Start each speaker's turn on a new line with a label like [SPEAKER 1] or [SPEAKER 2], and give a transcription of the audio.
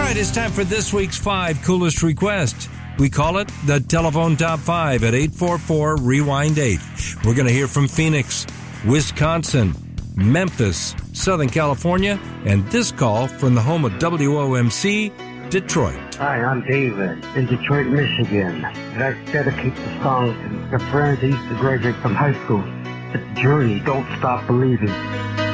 [SPEAKER 1] right, it's time for this week's 5 Coolest Requests. We call it the Telephone Top 5 at 844-REWIND-8. We're going to hear from Phoenix, Wisconsin, Memphis, Southern California, and this call from the home of WOMC, Detroit.
[SPEAKER 2] Hi, I'm David in Detroit, Michigan. And I dedicate the song to the friends I used to graduate from high school. It's Journey, Don't Stop Believing.